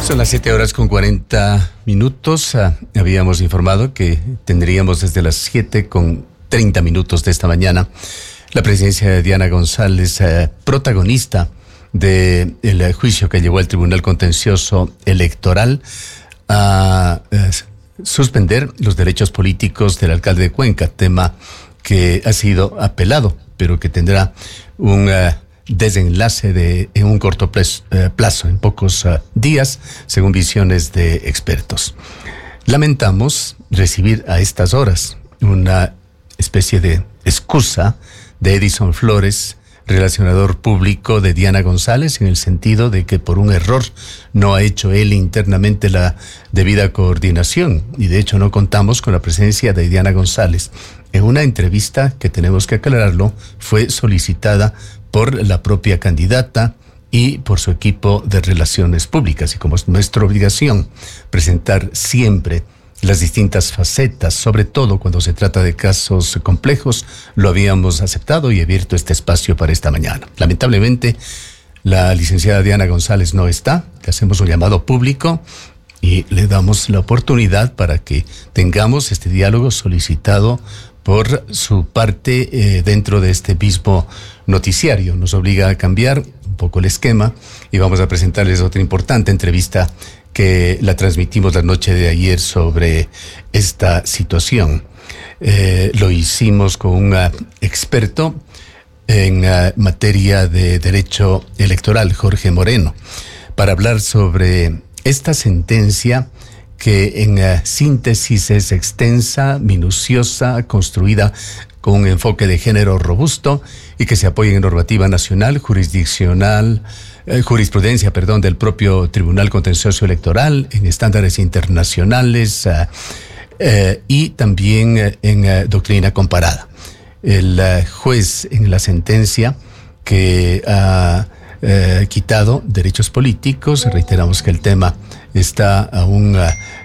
Son las 7:40. Habíamos informado que tendríamos desde las 7:30 de esta mañana la presencia de Diana González, protagonista del juicio que llevó al Tribunal Contencioso Electoral a suspender los derechos políticos del alcalde de Cuenca, tema que ha sido apelado, pero que tendrá un desenlace en un corto plazo, en pocos días, según visiones de expertos. Lamentamos recibir a estas horas una especie de excusa de Edison Flores, relacionador público de Diana González, en el sentido de que por un error no ha hecho él internamente la debida coordinación, y de hecho no contamos con la presencia de Diana González en una entrevista que, tenemos que aclararlo, fue solicitada por la propia candidata y por su equipo de relaciones públicas, y como es nuestra obligación presentar siempre las distintas facetas, sobre todo cuando se trata de casos complejos, lo habíamos aceptado y abierto este espacio para esta mañana. Lamentablemente, la licenciada Diana González no está. Le hacemos un llamado público y le damos la oportunidad para que tengamos este diálogo solicitado por su parte dentro de este mismo noticiario. Nos obliga a cambiar un poco el esquema y vamos a presentarles otra importante entrevista que la transmitimos la noche de ayer sobre esta situación. Lo hicimos con un experto en materia de derecho electoral, Jorge Moreno, para hablar sobre esta sentencia que en síntesis es extensa, minuciosa, construida con un enfoque de género robusto y que se apoya en normativa nacional, jurisprudencia del propio Tribunal Contencioso Electoral, en estándares internacionales y también en doctrina comparada. El juez en la sentencia que ha quitado derechos políticos, reiteramos que el tema está aún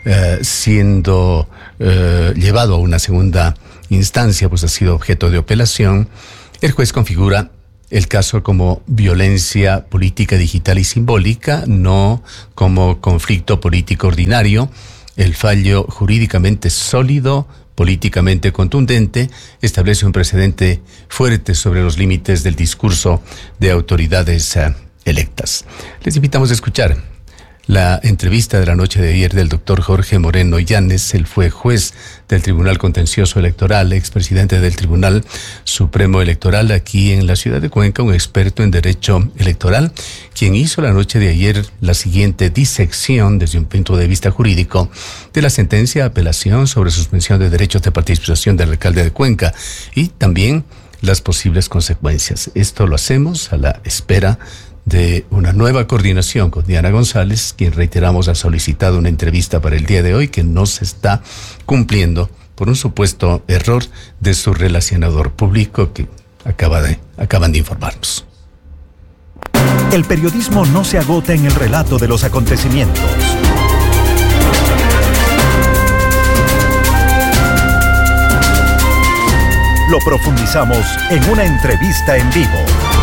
siendo llevado a una segunda instancia, pues ha sido objeto de apelación. El juez configura el caso como violencia política digital y simbólica, no como conflicto político ordinario. El fallo jurídicamente sólido, políticamente contundente, establece un precedente fuerte sobre los límites del discurso de autoridades electas. Les invitamos a escuchar la entrevista de la noche de ayer del doctor Jorge Moreno Llanes. Él fue juez del Tribunal Contencioso Electoral, expresidente del Tribunal Supremo Electoral aquí en la ciudad de Cuenca, un experto en derecho electoral, quien hizo la noche de ayer la siguiente disección desde un punto de vista jurídico de la sentencia de apelación sobre suspensión de derechos de participación del alcalde de Cuenca y también las posibles consecuencias. Esto lo hacemos a la espera de una nueva coordinación con Diana González, quien, reiteramos, ha solicitado una entrevista para el día de hoy que no se está cumpliendo por un supuesto error de su relacionador público que acaban de informarnos. El periodismo no se agota en el relato de los acontecimientos. Lo profundizamos en una entrevista en vivo.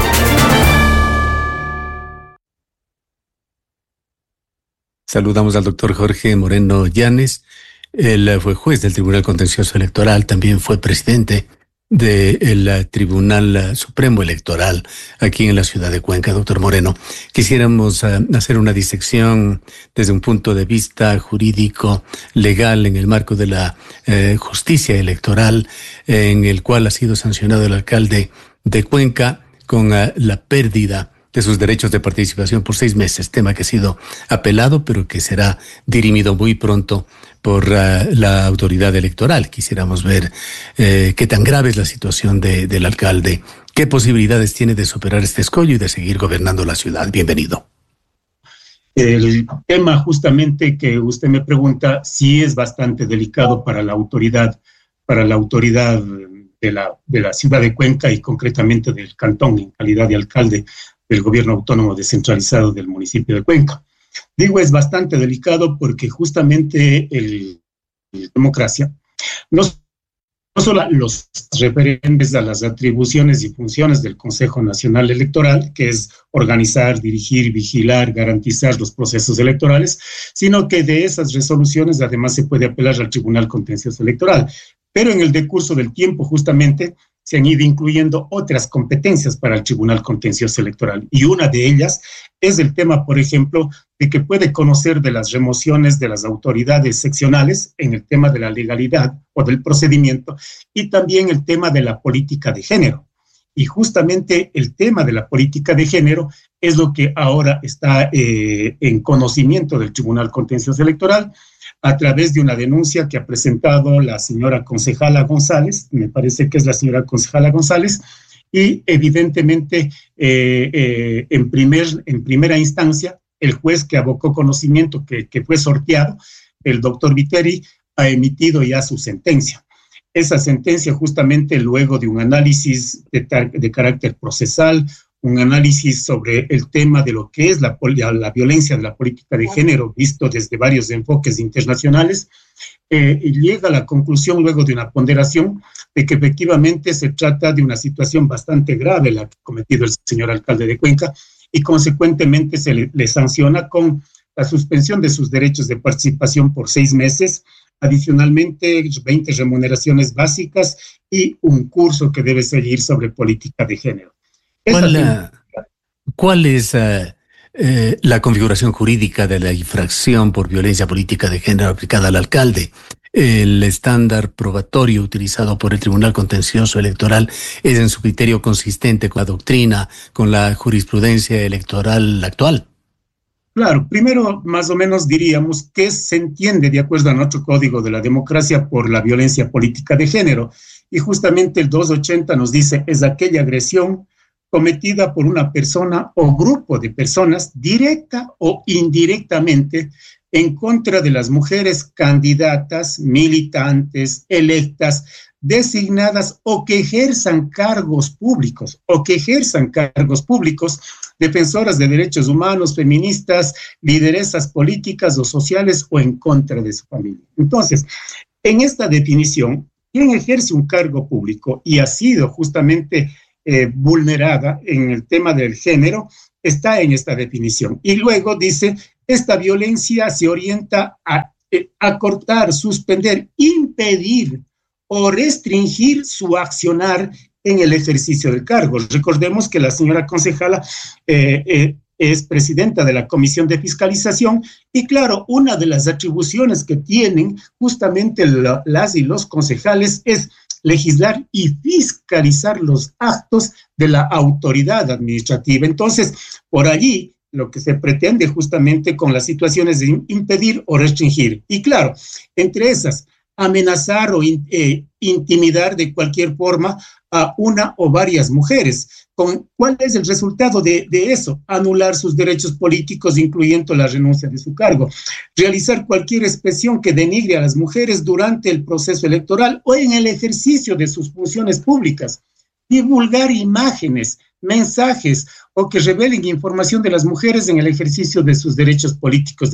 Saludamos al doctor Jorge Moreno Llanes. Él fue juez del Tribunal Contencioso Electoral, también fue presidente del Tribunal Supremo Electoral aquí en la ciudad de Cuenca. Doctor Moreno, quisiéramos hacer una disección desde un punto de vista jurídico, legal, en el marco de la justicia electoral, en el cual ha sido sancionado el alcalde de Cuenca con la pérdida de sus derechos de participación por 6 meses, tema que ha sido apelado, pero que será dirimido muy pronto por la autoridad electoral. Quisiéramos ver qué tan grave es la situación del alcalde, qué posibilidades tiene de superar este escollo y de seguir gobernando la ciudad. Bienvenido. El tema justamente que usted me pregunta sí es bastante delicado para la autoridad de la ciudad de Cuenca y concretamente del cantón en calidad de alcalde del gobierno autónomo descentralizado del municipio de Cuenca. Digo, es bastante delicado porque justamente la democracia no no solo los referentes a las atribuciones y funciones del Consejo Nacional Electoral, que es organizar, dirigir, vigilar, garantizar los procesos electorales, sino que de esas resoluciones además se puede apelar al Tribunal Contencioso Electoral. Pero en el decurso del tiempo, justamente, se han ido incluyendo otras competencias para el Tribunal Contencioso Electoral. Y una de ellas es el tema, por ejemplo, de que puede conocer de las remociones de las autoridades seccionales en el tema de la legalidad o del procedimiento, y también el tema de la política de género. Y justamente el tema de la política de género es lo que ahora está en conocimiento del Tribunal Contencioso Electoral, a través de una denuncia que ha presentado la señora concejala González, me parece que es la señora concejala González, y evidentemente en primera instancia, el juez que abocó conocimiento, que fue sorteado, el doctor Viteri, ha emitido ya su sentencia. Esa sentencia, justamente luego de un análisis de carácter procesal, un análisis sobre el tema de lo que es la violencia de la política de género, visto desde varios enfoques internacionales, y llega a la conclusión, luego de una ponderación, de que efectivamente se trata de una situación bastante grave la que ha cometido el señor alcalde de Cuenca, y consecuentemente se le sanciona con la suspensión de sus derechos de participación por 6 meses, adicionalmente 20 remuneraciones básicas y un curso que debe seguir sobre política de género. ¿Cuál es la configuración jurídica de la infracción por violencia política de género aplicada al alcalde? ¿El estándar probatorio utilizado por el Tribunal Contencioso Electoral es en su criterio consistente con la doctrina, con la jurisprudencia electoral actual? Claro, primero más o menos diríamos que se entiende de acuerdo a nuestro Código de la Democracia por la violencia política de género, y justamente el 280 nos dice es aquella agresión cometida por una persona o grupo de personas, directa o indirectamente, en contra de las mujeres candidatas, militantes, electas, designadas o que ejerzan cargos públicos, defensoras de derechos humanos, feministas, lideresas políticas o sociales o en contra de su familia. Entonces, en esta definición, quien ejerce un cargo público y ha sido justamente vulnerada en el tema del género, está en esta definición. Y luego dice, esta violencia se orienta a acortar, suspender, impedir o restringir su accionar en el ejercicio del cargo. Recordemos que la señora concejala es presidenta de la Comisión de Fiscalización y claro, una de las atribuciones que tienen justamente las y los concejales es legislar y fiscalizar los actos de la autoridad administrativa. Entonces, por allí, lo que se pretende justamente con las situaciones de impedir o restringir. Y claro, entre esas, amenazar o intimidar de cualquier forma a una o varias mujeres. ¿Cuál es el resultado de eso? Anular sus derechos políticos, incluyendo la renuncia de su cargo. Realizar cualquier expresión que denigre a las mujeres durante el proceso electoral o en el ejercicio de sus funciones públicas. Divulgar imágenes, mensajes o que revelen información de las mujeres en el ejercicio de sus derechos políticos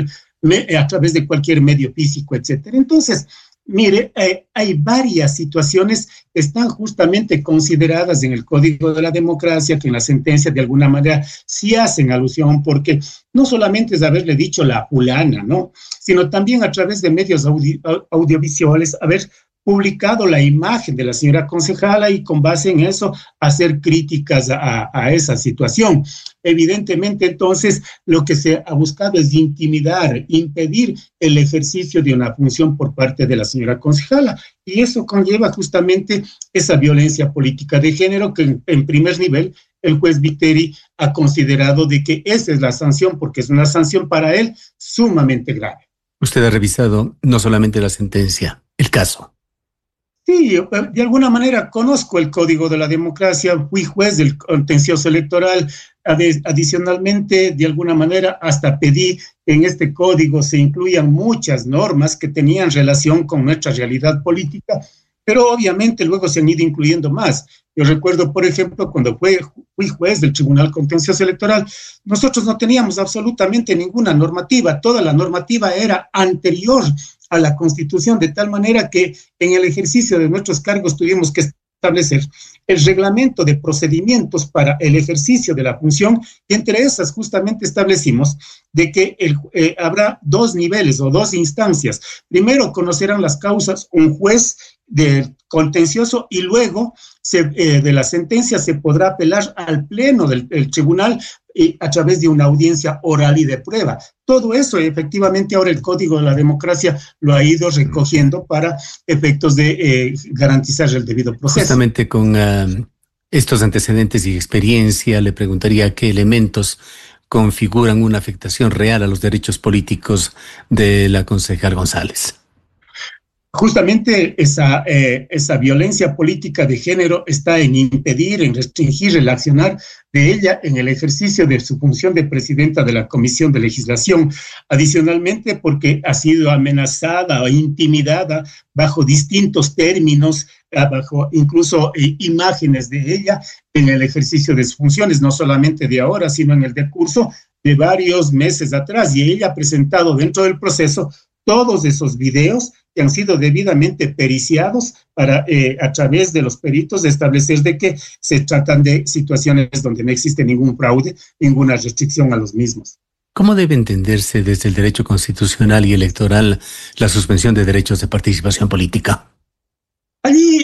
a través de cualquier medio físico, etc. Entonces, mire, hay varias situaciones que están justamente consideradas en el Código de la Democracia, que en la sentencia de alguna manera sí hacen alusión, porque no solamente es haberle dicho la fulana, ¿no? Sino también a través de medios audiovisuales, haber publicado la imagen de la señora concejala y con base en eso hacer críticas a esa situación. Evidentemente, entonces, lo que se ha buscado es intimidar, impedir el ejercicio de una función por parte de la señora concejala, y eso conlleva justamente esa violencia política de género que en primer nivel el juez Viteri ha considerado de que esa es la sanción, porque es una sanción para él sumamente grave. Usted ha revisado no solamente la sentencia, el caso. Sí, de alguna manera conozco el Código de la Democracia, fui juez del contencioso electoral, adicionalmente, de alguna manera, hasta pedí que en este código se incluyan muchas normas que tenían relación con nuestra realidad política, pero obviamente luego se han ido incluyendo más. Yo recuerdo, por ejemplo, cuando fui juez del Tribunal Contencioso Electoral, nosotros no teníamos absolutamente ninguna normativa, toda la normativa era anterior a la Constitución, de tal manera que en el ejercicio de nuestros cargos tuvimos que establecer el reglamento de procedimientos para el ejercicio de la función, y entre esas justamente establecimos de que habrá dos niveles o dos instancias. Primero conocerán las causas un juez del contencioso y luego de la sentencia se podrá apelar al pleno del tribunal a través de una audiencia oral y de prueba. Todo eso efectivamente ahora el Código de la Democracia lo ha ido recogiendo para efectos de garantizar el debido proceso. Justamente con estos antecedentes y experiencia, le preguntaría qué elementos configuran una afectación real a los derechos políticos de la concejal González. Justamente esa violencia política de género está en impedir, en restringir el accionar de ella en el ejercicio de su función de presidenta de la Comisión de Legislación. Adicionalmente, porque ha sido amenazada o intimidada bajo distintos términos, bajo incluso imágenes de ella en el ejercicio de sus funciones, no solamente de ahora, sino en el decurso de varios meses atrás. Y ella ha presentado dentro del proceso todos esos videos que han sido debidamente periciados para, a través de los peritos, establecer de que se tratan de situaciones donde no existe ningún fraude, ninguna restricción a los mismos. ¿Cómo debe entenderse desde el derecho constitucional y electoral la suspensión de derechos de participación política? Allí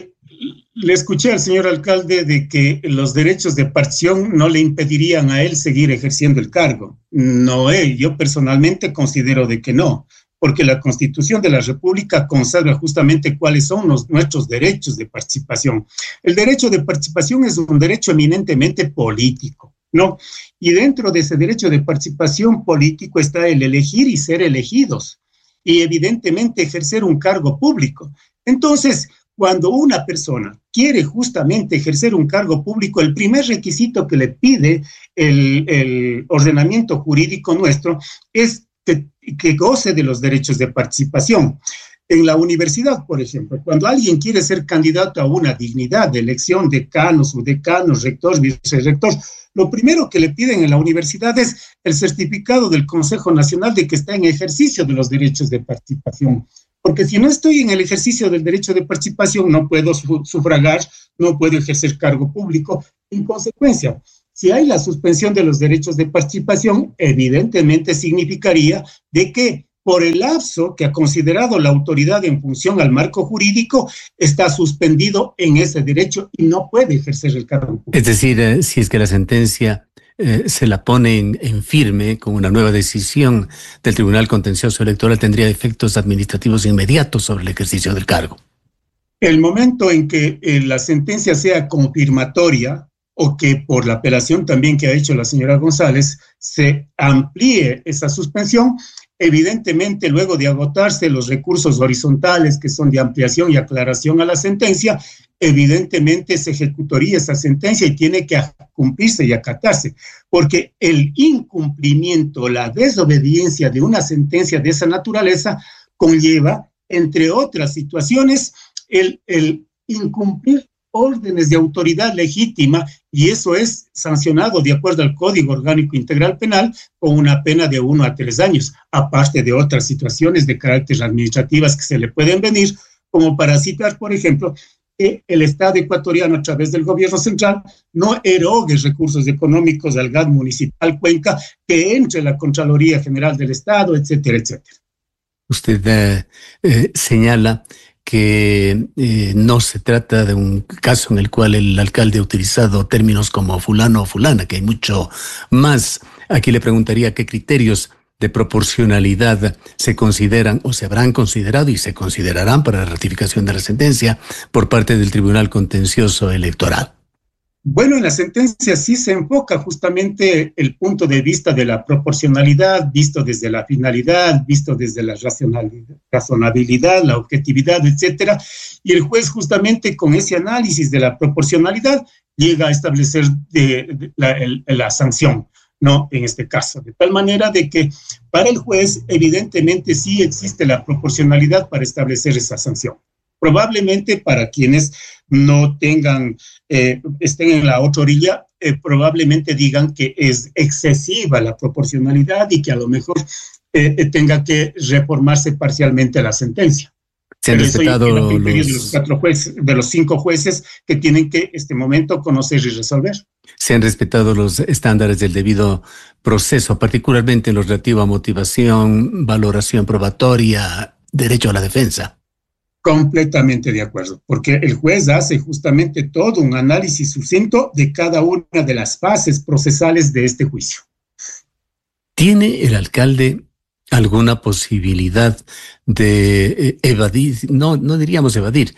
le escuché al señor alcalde de que los derechos de participación no le impedirían a él seguir ejerciendo el cargo. No, yo personalmente considero de que no, porque la Constitución de la República consagra justamente cuáles son nuestros derechos de participación. El derecho de participación es un derecho eminentemente político, ¿no? Y dentro de ese derecho de participación político está el elegir y ser elegidos, y evidentemente ejercer un cargo público. Entonces, cuando una persona quiere justamente ejercer un cargo público, el primer requisito que le pide el ordenamiento jurídico nuestro es que goce de los derechos de participación. En la universidad, por ejemplo, cuando alguien quiere ser candidato a una dignidad de elección, decanos, subdecanos, rector, vicerrector, lo primero que le piden en la universidad es el certificado del Consejo Nacional de que está en ejercicio de los derechos de participación. Porque si no estoy en el ejercicio del derecho de participación, no puedo sufragar, no puedo ejercer cargo público. En consecuencia, si hay la suspensión de los derechos de participación, evidentemente significaría de que por el lapso que ha considerado la autoridad en función al marco jurídico, está suspendido en ese derecho y no puede ejercer el cargo público. Es decir, si es que la sentencia se la pone en firme con una nueva decisión del Tribunal Contencioso Electoral, tendría efectos administrativos inmediatos sobre el ejercicio del cargo. El momento en que la sentencia sea confirmatoria, o que por la apelación también que ha hecho la señora González se amplíe esa suspensión, evidentemente luego de agotarse los recursos horizontales que son de ampliación y aclaración a la sentencia, evidentemente se ejecutaría esa sentencia y tiene que cumplirse y acatarse, porque el incumplimiento, la desobediencia de una sentencia de esa naturaleza conlleva, entre otras situaciones, el incumplir órdenes de autoridad legítima, y eso es sancionado de acuerdo al Código Orgánico Integral Penal con una pena de 1 a 3 años, aparte de otras situaciones de carácter administrativas que se le pueden venir, como para citar, por ejemplo, que el Estado ecuatoriano a través del gobierno central no erogue recursos económicos al GAD municipal Cuenca, que entre la Contraloría General del Estado, etcétera, etcétera. Usted señala que no se trata de un caso en el cual el alcalde ha utilizado términos como fulano o fulana, que hay mucho más. Aquí le preguntaría qué criterios de proporcionalidad se consideran o se habrán considerado y se considerarán para la ratificación de la sentencia por parte del Tribunal Contencioso Electoral. Bueno, en la sentencia sí se enfoca justamente el punto de vista de la proporcionalidad, visto desde la finalidad, visto desde la razonabilidad, la objetividad, etcétera. Y el juez justamente con ese análisis de la proporcionalidad llega a establecer la sanción, ¿no? En este caso, de tal manera de que para el juez evidentemente sí existe la proporcionalidad para establecer esa sanción. Probablemente para quienes no tengan, estén en la otra orilla, probablemente digan que es excesiva la proporcionalidad y que a lo mejor tenga que reformarse parcialmente la sentencia. Se han respetado de los 5 jueces que tienen que, este momento, conocer y resolver. Se han respetado los estándares del debido proceso, particularmente en lo relativo a motivación, valoración probatoria, derecho a la defensa. Completamente de acuerdo, porque el juez hace justamente todo un análisis sucinto de cada una de las fases procesales de este juicio. ¿Tiene el alcalde alguna posibilidad de evadir, no diríamos evadir,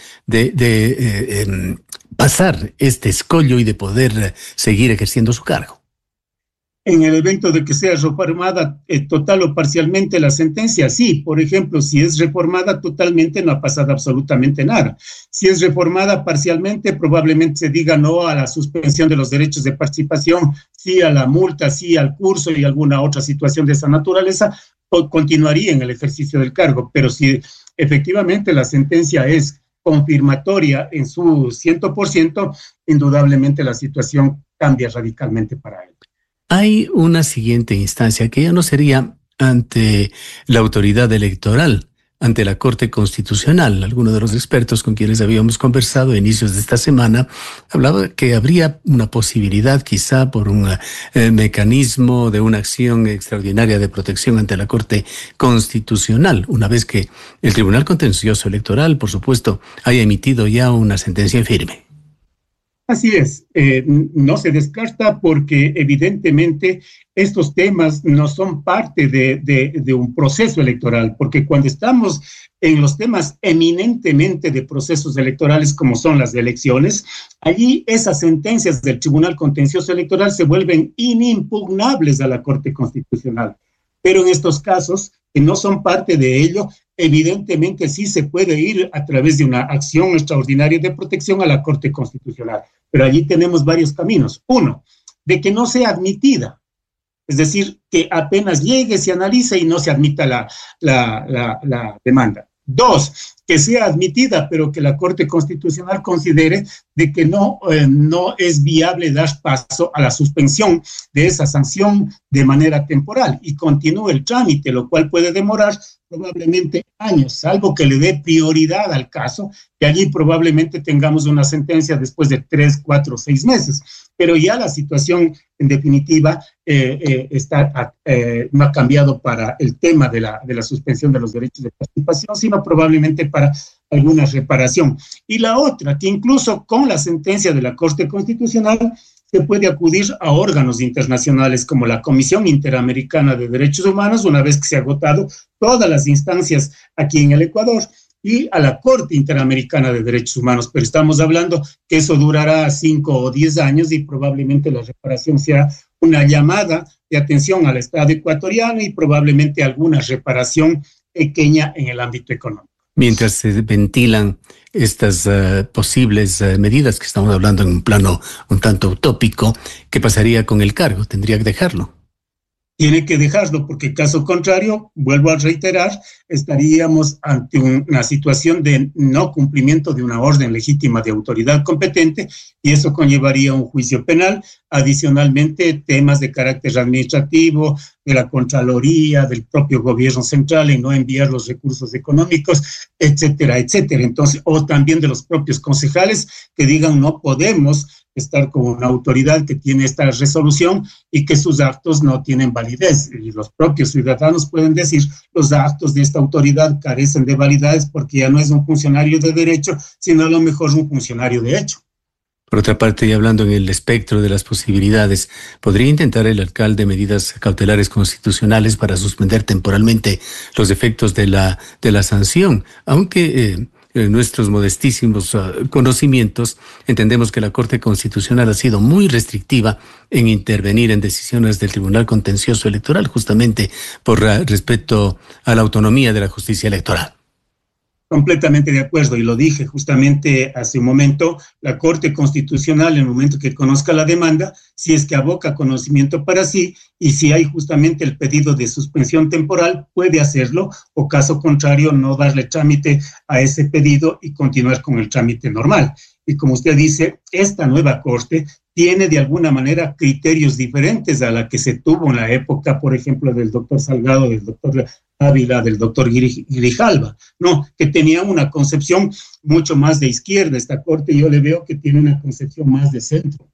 de pasar este escollo y de poder seguir ejerciendo su cargo? En el evento de que sea reformada total o parcialmente la sentencia, sí. Por ejemplo, si es reformada totalmente, no ha pasado absolutamente nada. Si es reformada parcialmente, probablemente se diga no a la suspensión de los derechos de participación, sí a la multa, sí al curso y alguna otra situación de esa naturaleza, continuaría en el ejercicio del cargo. Pero si efectivamente la sentencia es confirmatoria en su 100%, indudablemente la situación cambia radicalmente para él. Hay una siguiente instancia que ya no sería ante la autoridad electoral, ante la Corte Constitucional. Algunos de los expertos con quienes habíamos conversado a inicios de esta semana hablaba que habría una posibilidad, quizá por un mecanismo de una acción extraordinaria de protección ante la Corte Constitucional, una vez que el Tribunal Contencioso Electoral, por supuesto, haya emitido ya una sentencia en firme. Así es, no se descarta porque evidentemente estos temas no son parte de un proceso electoral, porque cuando estamos en los temas eminentemente de procesos electorales como son las elecciones, allí esas sentencias del Tribunal Contencioso Electoral se vuelven inimpugnables a la Corte Constitucional. Pero en estos casos, que no son parte de ello, evidentemente sí se puede ir a través de una acción extraordinaria de protección a la Corte Constitucional. Pero allí tenemos varios caminos. Uno, de que no sea admitida. Es decir, que apenas llegue, se analice y no se admita la demanda. Dos, que sea admitida, pero que la Corte Constitucional considere de que no es viable dar paso a la suspensión de esa sanción de manera temporal y continúe el trámite, lo cual puede demorar probablemente años, salvo que le dé prioridad al caso, que allí probablemente tengamos una sentencia después de 3, 4, 6 meses. Pero ya la situación, en definitiva, no ha cambiado para el tema de la suspensión de los derechos de participación, sino probablemente para alguna reparación. Y la otra, que incluso con la sentencia de la Corte Constitucional se puede acudir a órganos internacionales como la Comisión Interamericana de Derechos Humanos, una vez que se han agotado todas las instancias aquí en el Ecuador, y a la Corte Interamericana de Derechos Humanos, pero estamos hablando que eso durará 5 o 10 años y probablemente la reparación sea una llamada de atención al Estado ecuatoriano y probablemente alguna reparación pequeña en el ámbito económico. Mientras se ventilan estas posibles medidas que estamos hablando en un plano un tanto utópico, ¿qué pasaría con el cargo? ¿Tendría que dejarlo? Tiene que dejarlo, porque caso contrario, vuelvo a reiterar, estaríamos ante una situación de no cumplimiento de una orden legítima de autoridad competente y eso conllevaría un juicio penal, adicionalmente temas de carácter administrativo, de la Contraloría, del propio gobierno central en no enviar los recursos económicos, etcétera, etcétera. Entonces, o también de los propios concejales que digan no podemos estar con una autoridad que tiene esta resolución y que sus actos no tienen validez. Y los propios ciudadanos pueden decir, los actos de esta autoridad carecen de validez porque ya no es un funcionario de derecho, sino a lo mejor un funcionario de hecho. Por otra parte, y hablando en el espectro de las posibilidades, ¿podría intentar el alcalde medidas cautelares constitucionales para suspender temporalmente los efectos de la sanción? Aunque en nuestros modestísimos conocimiamientos, entendemos que la Corte Constitucional ha sido muy restrictiva en intervenir en decisiones del Tribunal Contencioso Electoral, justamente por respeto a la autonomía de la justicia electoral. Completamente de acuerdo, y lo dije justamente hace un momento, la Corte Constitucional, en el momento que conozca la demanda, si es que aboca conocimiento para sí, y si hay justamente el pedido de suspensión temporal, puede hacerlo, o caso contrario, no darle trámite a ese pedido y continuar con el trámite normal. y como usted dice, esta nueva Corte tiene de alguna manera criterios diferentes a la que se tuvo en la época, por ejemplo, del doctor Salgado, del doctor Ávila, del doctor Grijalva, ¿no? Que tenían una concepción mucho más de izquierda. Esta Corte yo le veo que tiene una concepción más de centro.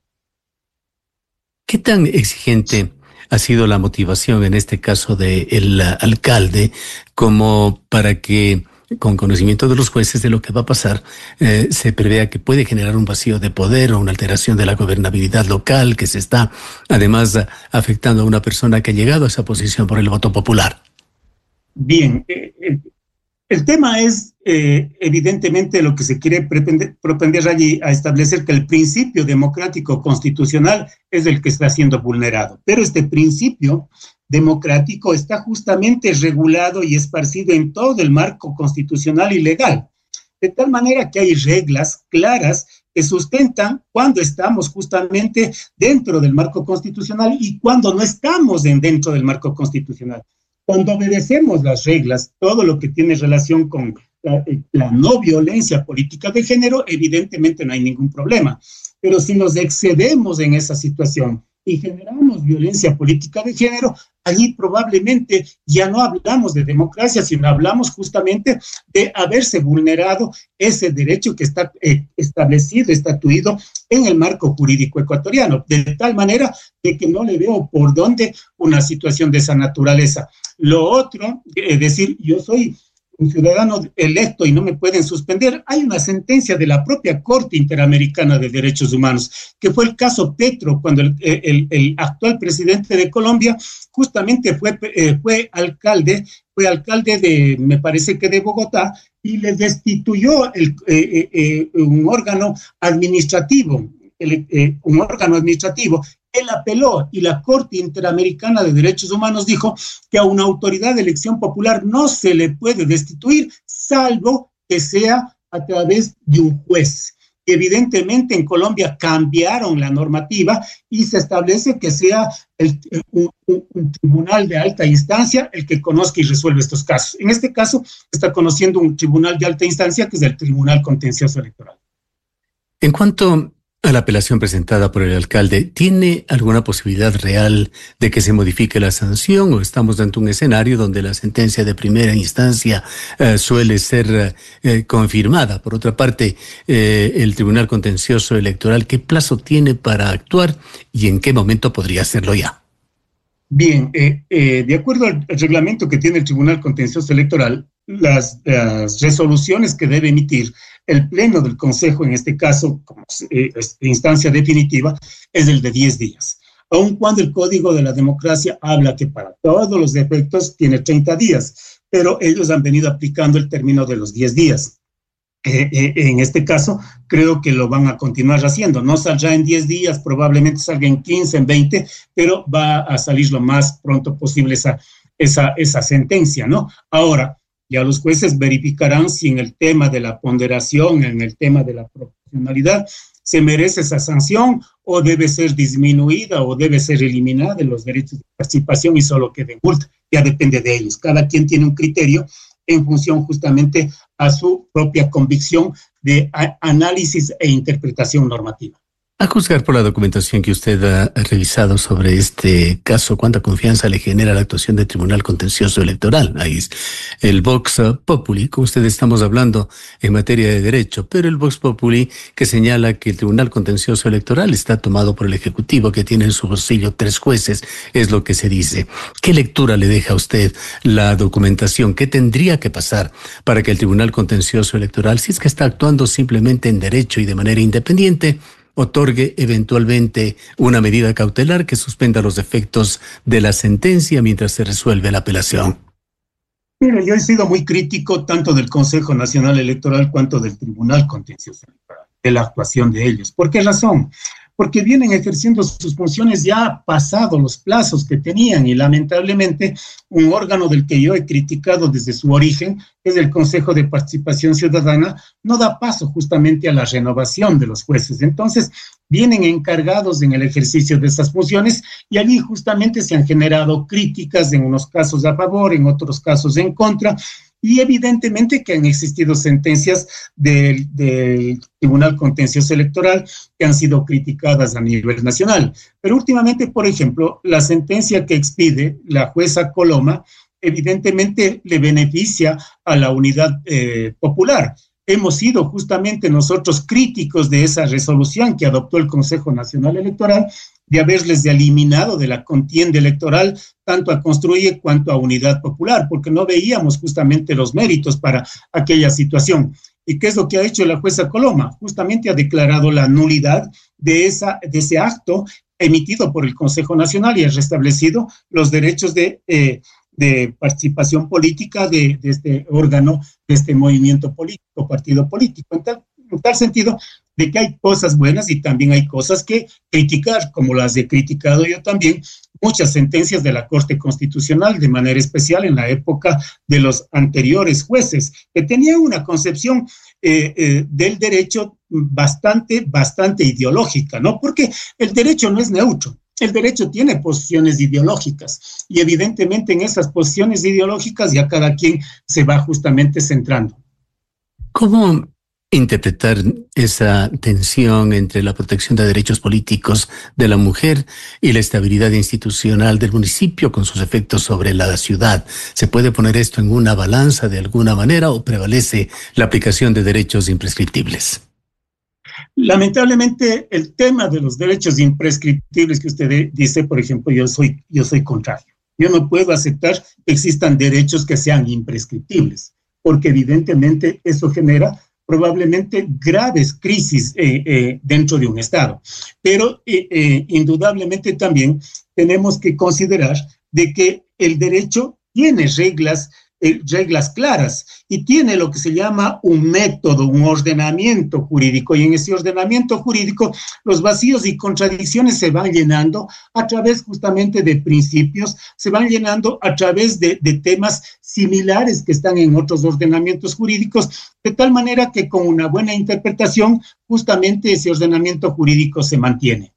¿Qué tan exigente ha sido la motivación en este caso del alcalde como para que, con conocimiento de los jueces de lo que va a pasar, se prevea que puede generar un vacío de poder o una alteración de la gobernabilidad local que se está además afectando a una persona que ha llegado a esa posición por el voto popular? Bien, el tema es evidentemente lo que se quiere propender allí a establecer que el principio democrático constitucional es el que está siendo vulnerado, pero este principio democrático está justamente regulado y esparcido en todo el marco constitucional y legal, de tal manera que hay reglas claras que sustentan cuando estamos justamente dentro del marco constitucional y cuando no estamos dentro del marco constitucional. Cuando obedecemos las reglas, todo lo que tiene relación con la no violencia política de género, evidentemente no hay ningún problema. Pero si nos excedemos en esa situación y generamos violencia política de género, allí probablemente ya no hablamos de democracia, sino hablamos justamente de haberse vulnerado ese derecho que está establecido, estatuido en el marco jurídico ecuatoriano, de tal manera de que no le veo por dónde una situación de esa naturaleza. Lo otro, es decir, yo soy un ciudadano electo y no me pueden suspender. Hay una sentencia de la propia Corte Interamericana de Derechos Humanos, que fue el caso Petro, cuando el actual presidente de Colombia justamente fue alcalde de, me parece que de Bogotá, y le destituyó un órgano administrativo. Él apeló y la Corte Interamericana de Derechos Humanos dijo que a una autoridad de elección popular no se le puede destituir, salvo que sea a través de un juez. Evidentemente en Colombia cambiaron la normativa y se establece que sea un tribunal de alta instancia el que conozca y resuelva estos casos. En este caso está conociendo un tribunal de alta instancia que es el Tribunal Contencioso Electoral. En cuanto a la apelación presentada por el alcalde, ¿tiene alguna posibilidad real de que se modifique la sanción o estamos ante un escenario donde la sentencia de primera instancia suele ser confirmada? Por otra parte, el Tribunal Contencioso Electoral, ¿qué plazo tiene para actuar y en qué momento podría hacerlo ya? Bien, de acuerdo al reglamento que tiene el Tribunal Contencioso Electoral, las resoluciones que debe emitir el Pleno del Consejo, en este caso, como instancia definitiva, es el de 10 días. Aun cuando el Código de la Democracia habla que para todos los defectos tiene 30 días, pero ellos han venido aplicando el término de los 10 días. En este caso, creo que lo van a continuar haciendo. No saldrá en 10 días, probablemente salga en 15, en 20, pero va a salir lo más pronto posible esa sentencia, ¿no? Ahora, ya los jueces verificarán si en el tema de la ponderación, en el tema de la proporcionalidad, se merece esa sanción o debe ser disminuida o debe ser eliminada de los derechos de participación y solo quede multa. Ya depende de ellos. Cada quien tiene un criterio en función justamente a su propia convicción de análisis e interpretación normativa. A juzgar por la documentación que usted ha revisado sobre este caso, ¿cuánta confianza le genera la actuación del Tribunal Contencioso Electoral? Ahí es el Vox Populi, como usted estamos hablando en materia de derecho, pero el Vox Populi que señala que el Tribunal Contencioso Electoral está tomado por el Ejecutivo, que tiene en su bolsillo 3 jueces, es lo que se dice. ¿Qué lectura le deja a usted la documentación? ¿Qué tendría que pasar para que el Tribunal Contencioso Electoral, si es que está actuando simplemente en derecho y de manera independiente, otorgue eventualmente una medida cautelar que suspenda los efectos de la sentencia mientras se resuelve la apelación? Mire, yo he sido muy crítico tanto del Consejo Nacional Electoral cuanto del Tribunal Contencioso Electoral, de la actuación de ellos. ¿Por qué razón? Porque vienen ejerciendo sus funciones ya pasados los plazos que tenían y lamentablemente un órgano del que yo he criticado desde su origen, que es el Consejo de Participación Ciudadana, no da paso justamente a la renovación de los jueces. Entonces, vienen encargados en el ejercicio de esas funciones y allí justamente se han generado críticas en unos casos a favor, en otros casos en contra, Y evidentemente que han existido sentencias del Tribunal Contencioso Electoral que han sido criticadas a nivel nacional. Pero últimamente, por ejemplo, la sentencia que expide la jueza Coloma evidentemente le beneficia a la unidad popular. Hemos sido justamente nosotros críticos de esa resolución que adoptó el Consejo Nacional Electoral, de haberles eliminado de la contienda electoral tanto a Construye cuanto a Unidad Popular, porque no veíamos justamente los méritos para aquella situación. ¿Y qué es lo que ha hecho la jueza Coloma? Justamente ha declarado la nulidad de ese acto emitido por el Consejo Nacional y ha restablecido los derechos de participación política de este órgano, de este movimiento político, partido político. En tal sentido, de que hay cosas buenas y también hay cosas que criticar, como las he criticado yo también, muchas sentencias de la Corte Constitucional, de manera especial en la época de los anteriores jueces, que tenían una concepción del derecho bastante ideológica, ¿no? Porque el derecho no es neutro. El derecho tiene posiciones ideológicas y evidentemente en esas posiciones ideológicas ya cada quien se va justamente centrando. ¿Cómo interpretar esa tensión entre la protección de derechos políticos de la mujer y la estabilidad institucional del municipio con sus efectos sobre la ciudad? ¿Se puede poner esto en una balanza de alguna manera o prevalece la aplicación de derechos imprescriptibles? Lamentablemente, el tema de los derechos imprescriptibles que usted dice, por ejemplo, yo soy contrario. Yo no puedo aceptar que existan derechos que sean imprescriptibles, porque evidentemente eso genera probablemente graves crisis dentro de un Estado. Pero indudablemente también tenemos que considerar de que el derecho tiene reglas claras y tiene lo que se llama un método, un ordenamiento jurídico, y en ese ordenamiento jurídico los vacíos y contradicciones se van llenando a través justamente de principios, se van llenando a través de temas similares que están en otros ordenamientos jurídicos, de tal manera que con una buena interpretación justamente ese ordenamiento jurídico se mantiene.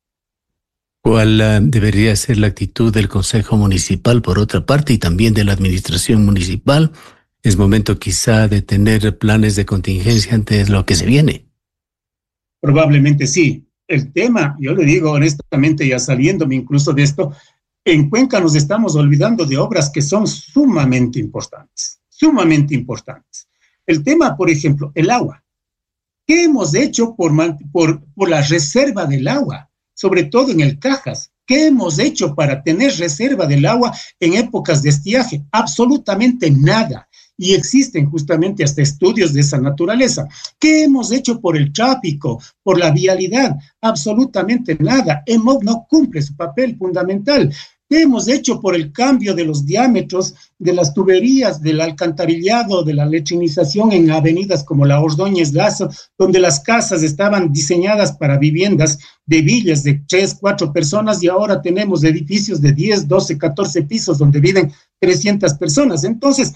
¿Cuál debería ser la actitud del Consejo Municipal, por otra parte, y también de la Administración Municipal? ¿Es momento quizá de tener planes de contingencia ante lo que se viene? Probablemente sí. El tema, yo le digo honestamente, ya saliéndome incluso de esto, en Cuenca nos estamos olvidando de obras que son sumamente importantes, sumamente importantes. El tema, por ejemplo, el agua. ¿Qué hemos hecho por la reserva del agua? Sobre todo en el Cajas. ¿Qué hemos hecho para tener reserva del agua en épocas de estiaje? Absolutamente nada. Y existen justamente hasta estudios de esa naturaleza. ¿Qué hemos hecho por el tráfico, por la vialidad? Absolutamente nada. EMOV no cumple su papel fundamental. ¿Qué hemos hecho por el cambio de los diámetros de las tuberías, del alcantarillado, de la letrinización en avenidas como la Ordóñez Lazo, donde las casas estaban diseñadas para viviendas de villas de 3, 4 personas y ahora tenemos edificios de 10, 12, 14 pisos donde viven 300 personas? Entonces,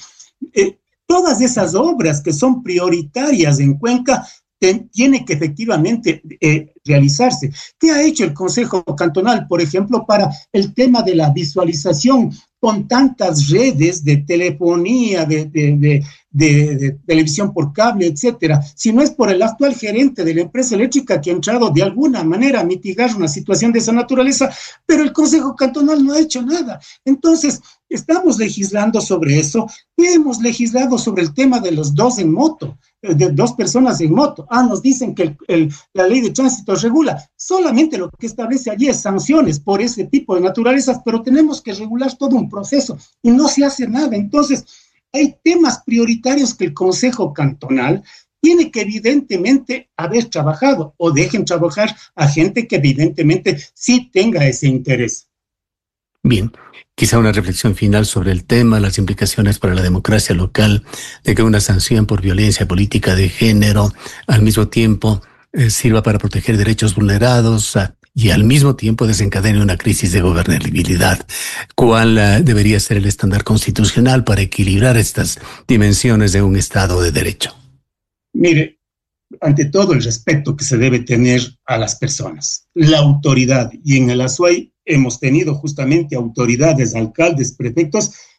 todas esas obras que son prioritarias en Cuenca tiene que efectivamente realizarse. ¿Qué ha hecho el Consejo Cantonal, por ejemplo, para el tema de la visualización con tantas redes de telefonía, de televisión por cable, etcétera? Si no es por el actual gerente de la empresa eléctrica que ha entrado de alguna manera a mitigar una situación de esa naturaleza, pero el Consejo Cantonal no ha hecho nada. Entonces, estamos legislando sobre eso. ¿Qué hemos legislado sobre el tema de los dos en moto? De 2 personas en moto. Nos dicen que la ley de tránsito regula. Solamente lo que establece allí es sanciones por ese tipo de naturalezas, pero tenemos que regular todo un proceso y no se hace nada. Entonces, hay temas prioritarios que el Consejo Cantonal tiene que evidentemente haber trabajado, o dejen trabajar a gente que evidentemente sí tenga ese interés. Bien, quizá una reflexión final sobre el tema, las implicaciones para la democracia local de que una sanción por violencia política de género al mismo tiempo sirva para proteger derechos vulnerados y al mismo tiempo desencadene una crisis de gobernabilidad. ¿Cuál debería ser el estándar constitucional para equilibrar estas dimensiones de un Estado de Derecho? Mire, ante todo el respeto que se debe tener a las personas, la autoridad, y en el Azuay hemos tenido justamente autoridades, alcaldes, prefectos,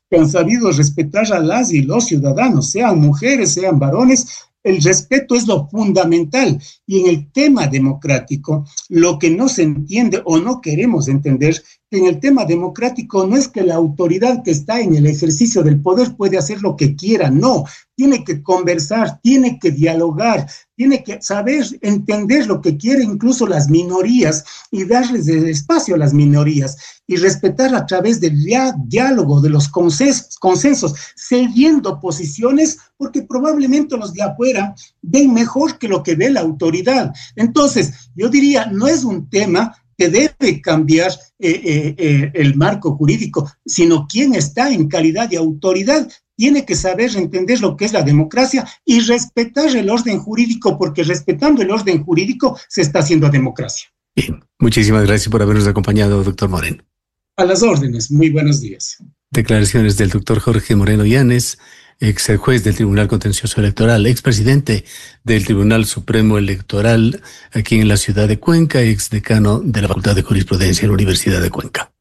que han sabido respetar a las y los ciudadanos, sean mujeres, sean varones. El respeto es lo fundamental. Y en el tema democrático, lo que no se entiende o no queremos entender, en el tema democrático no es que la autoridad que está en el ejercicio del poder puede hacer lo que quiera, no. Tiene que conversar, tiene que dialogar, tiene que saber entender lo que quieren incluso las minorías y darles el espacio a las minorías y respetar a través del diálogo, de los consensos, cediendo posiciones, porque probablemente los de afuera ven mejor que lo que ve la autoridad. Entonces, yo diría, no es un tema que debe cambiar el marco jurídico, sino quien está en calidad de autoridad tiene que saber entender lo que es la democracia y respetar el orden jurídico, porque respetando el orden jurídico se está haciendo democracia. Bien, muchísimas gracias por habernos acompañado, doctor Moreno. A las órdenes, muy buenos días. Declaraciones del doctor Jorge Moreno Yanes, ex juez del Tribunal Contencioso Electoral, expresidente del Tribunal Supremo Electoral aquí en la ciudad de Cuenca, ex decano de la Facultad de Jurisprudencia de la Universidad de Cuenca.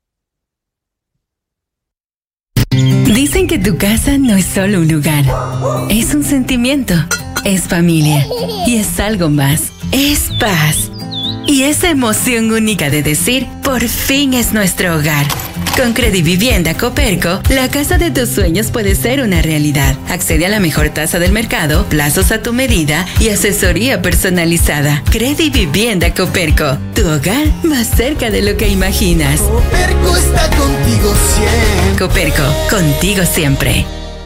Dicen que tu casa no es solo un lugar, es un sentimiento, es familia y es algo más, es paz. Y esa emoción única de decir, por fin es nuestro hogar. Con Credivivienda Coperco, la casa de tus sueños puede ser una realidad. Accede a la mejor tasa del mercado, plazos a tu medida y asesoría personalizada. Credivivienda Coperco, tu hogar más cerca de lo que imaginas. Coperco está contigo siempre. Coperco, contigo siempre.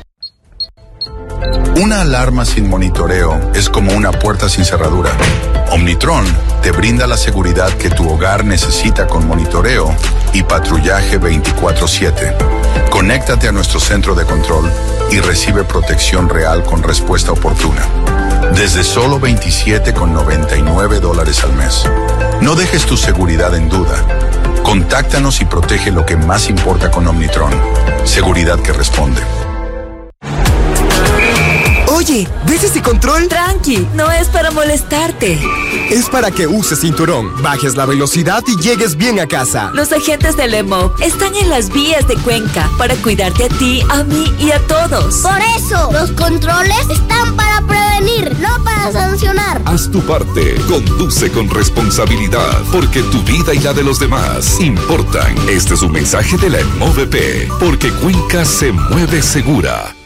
Una alarma sin monitoreo es como una puerta sin cerradura. Omnitron te brinda la seguridad que tu hogar necesita con monitoreo y patrullaje 24/7. Conéctate a nuestro centro de control y recibe protección real con respuesta oportuna. Desde solo $27,99 al mes. No dejes tu seguridad en duda. Contáctanos y protege lo que más importa con Omnitron. Seguridad que responde. Oye, ¿ves ese control? Tranqui, no es para molestarte. Es para que uses cinturón, bajes la velocidad y llegues bien a casa. Los agentes del EMOB están en las vías de Cuenca para cuidarte a ti, a mí y a todos. Por eso, los controles están para prevenir, no para sancionar. Haz tu parte, conduce con responsabilidad, porque tu vida y la de los demás importan. Este es un mensaje de la EMOVP, porque Cuenca se mueve segura.